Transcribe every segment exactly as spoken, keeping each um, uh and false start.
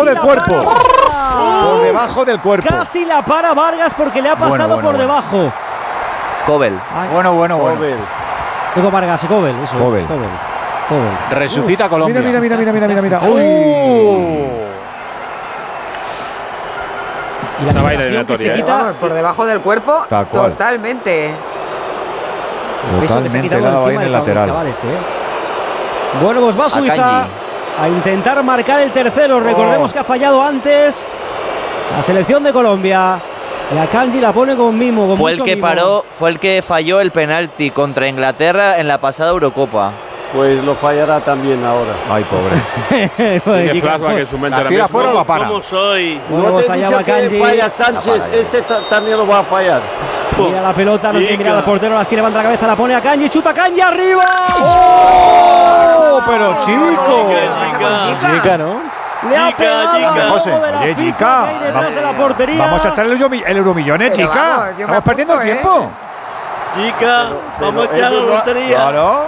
del cuerpo. Por debajo del cuerpo. Casi la para Vargas porque le ha pasado bueno, bueno, por bueno. debajo. Cobel. Bueno, bueno, bueno. Digo Vargas, Cobel, eso Cobel. es. Cobel. Cobel. Resucita Uf, Colombia. Mira, mira, mira, mira, mira, mira. Uy. Y la Una baila eliminatoria, ¿eh? Vamos, por debajo del cuerpo. Tal cual. Totalmente. Totalmente dado ahí en el lateral. Chaval este, ¿eh? Bueno, pues va Suiza a intentar marcar el tercero. Recordemos oh. que ha fallado antes la selección de Colombia. Y a Kanji la pone con mimo. Con fue el que mimo. paró, fue el que falló el penalti contra Inglaterra en la pasada Eurocopa. Pues lo fallará también ahora. Ay, pobre. Tiene flashback en su mente. ¿La tira fuera o la para? ¿Cómo soy? Bueno, no te he dicho que Kanji. falla Sánchez. Este también lo va a fallar. Mira la pelota, no tiene mirada al portero. Así levanta la cabeza, la pone a Kanji. Chuta Kanji arriba. ¡Oh! Pero chico. Chica, ¿no? Le ha pegado al José, de la oye, FIFA chica, que hay detrás de la portería. Vamos a echar el, Euro, el Euromillones, Pero chica. vamos, Estamos perdiendo el apunto, tiempo. ¿eh? Chica, pero, pero vamos a echar la lotería. Claro.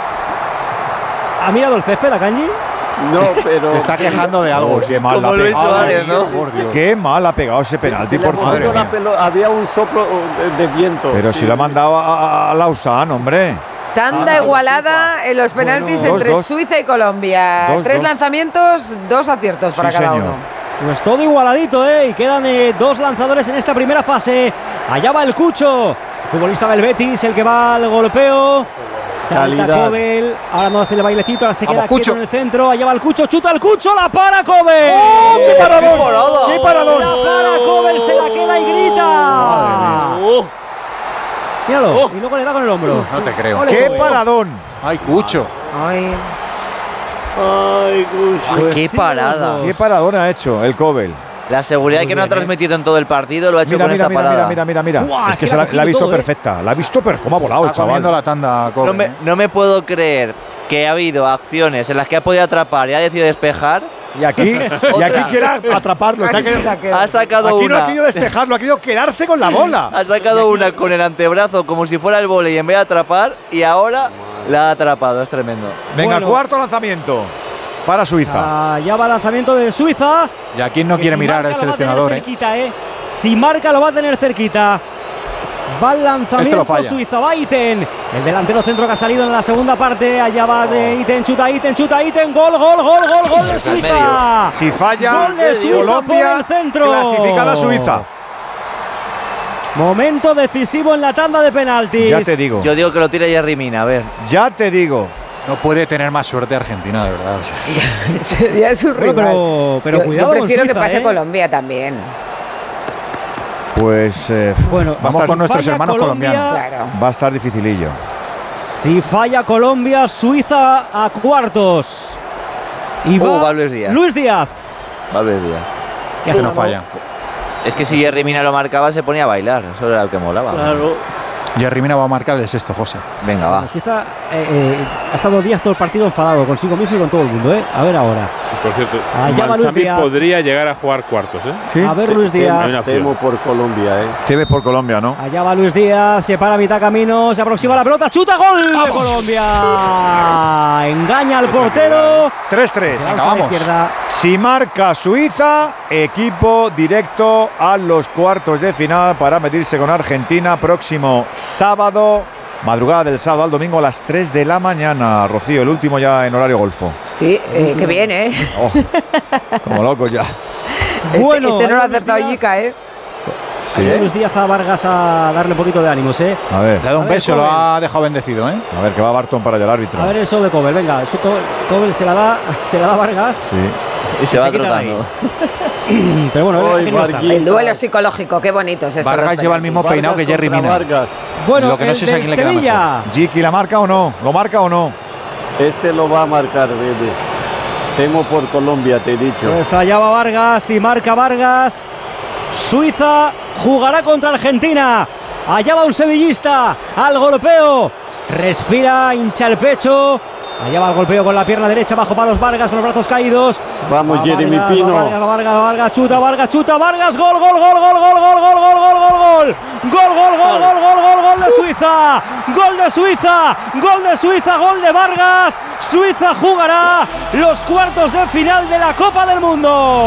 ¿Ha mirado el césped a Kanji? No, pero se está quejando de algo. Qué mal la ha pegado. ¿no? Qué mal ha pegado ese penalti, por favor. Había un soplo de, de viento. Pero sí. si lo ha mandado a, a Lausanne, hombre. Tanda ah, igualada en los penaltis bueno, entre dos, Suiza y Colombia. Dos, Tres dos. lanzamientos, dos aciertos para sí, cada señor. uno. Pues todo igualadito, ¿eh? Y quedan eh, dos lanzadores en esta primera fase. Allá va el Cucho, el futbolista del Betis, el que va al golpeo. Salta Cobel, ahora no hace el bailecito, ahora se Vamos, queda quieto en el centro. Allá va el Cucho, chuta el Cucho, la para Cobel. ¡Oh, qué paradón! ¡Qué paradón! La para Cobel, se la queda y grita. Míralo, oh. y luego le da con el hombro. No te creo. Ole, ¡Qué Cobel. paradón! ¡Ay, Cucho! ¡Ay! ¡Ay, Cucho! Ay, ¡qué parada! ¡Qué paradón ha hecho el Cobel! La seguridad Muy que bien, no ha transmitido en todo el partido lo ha hecho mira, con mira, esta mira, parada. Mira, mira, mira, mira. Uah, es, es que, que se la, la ha visto todo, perfecta. ¿eh? La ha visto, pero cómo ha volado el chaval. la tanda, Cobel, no, me, no me puedo creer que ha habido acciones en las que ha podido atrapar y ha decidido despejar. Y aquí, y aquí quiere atraparlo. O sea que, ha sacado aquí una. no ha querido despejarlo, ha querido quedarse con la bola. Ha sacado una con el antebrazo como si fuera el vóley en vez de atrapar y ahora la ha atrapado. Es tremendo. Venga, bueno. cuarto lanzamiento para Suiza. Ah, ya va el lanzamiento de Suiza. Y aquí no quiere si mirar marca, el seleccionador. Eh. Cerquita, eh. Si marca lo va a tener cerquita. Va el lanzamiento este Suiza, va Iten. El delantero centro que ha salido en la segunda parte. Allá va de Iten, chuta Iten, chuta Iten. Gol, gol, gol, gol, gol de Suiza. Si falla, gol de Suiza Colombia por el centro. Clasificada Suiza. Momento decisivo en la tanda de penaltis. Ya te digo. Yo digo que lo tire Jerry Mina, a ver. Ya te digo. No puede tener más suerte Argentina, de verdad. O sea. Sería su rival. Bueno, pero, pero yo, cuidado yo prefiero con Suiza, que pase ¿eh? Colombia también. Pues eh, bueno, vamos con nuestros hermanos Colombia, colombianos. Claro. Va a estar dificilillo. Si falla Colombia, Suiza a cuartos. Y va, uh, va Luis Díaz. Luis Díaz. Va Luis Díaz. Que no, no falla. Es que si Jerry Mina lo marcaba se ponía a bailar. Eso era lo que molaba. Claro. Jerry Mina va a marcar el sexto, José. Venga, va. Suiza eh, eh, ha estado días todo el partido enfadado consigo mismo y con todo el mundo, ¿eh? A ver ahora. Por cierto, Manzamí podría llegar a jugar cuartos, ¿eh? ¿Sí? A ver, Luis Díaz. Temo por Colombia, ¿eh? Teme por Colombia, ¿no? Allá va Luis Díaz, se para a mitad camino, se aproxima la pelota, chuta, gol de Colombia. Engaña al portero. tres tres. Venga, vamos. Si marca Suiza, equipo directo a los cuartos de final para medirse con Argentina próximo sábado. Madrugada del sábado al domingo a las tres de la mañana. Rocío, el último ya en horario golfo. Sí, eh, qué bien, ¿eh? Oh, como locos ya. Este, bueno, este no lo ha acertado Yica, ¿eh? Sí. Luis Díaz a Vargas a darle un poquito de ánimos, ¿eh? A ver. Le ha dado un beso, lo ha dejado bendecido, ¿eh? A ver, que va Barton para el árbitro. A ver eso de Cobel, venga. Eso Cobel se la da, se la da Vargas. Sí. Y se, se va trotando. Pero bueno, Oy, no el duelo psicológico, qué bonito es esto. Vargas lleva el mismo Vargas peinado que Jerry Mina. Vargas. Bueno, lo que no sé es a quién le queda mejor. Jiki, ¿la marca o no? ¿Lo marca o no? Este lo va a marcar, Edu. Temo por Colombia, te he dicho. Pues allá va Vargas y marca Vargas. Suiza jugará contra Argentina. Allá va un sevillista al golpeo. Respira, hincha el pecho. Allá va el golpeo con la pierna derecha, bajo palos Vargas con los brazos caídos. Vamos, Jeremy Pino. Vargas, Vargas, Vargas, chuta, Vargas, chuta, Vargas, gol, gol, gol, gol, gol, gol, gol, gol, gol, gol, gol. Gol, gol, gol, gol, gol, gol, gol de Suiza. Gol de Suiza, gol de Suiza, gol de Vargas. Suiza jugará los cuartos de final de la Copa del Mundo.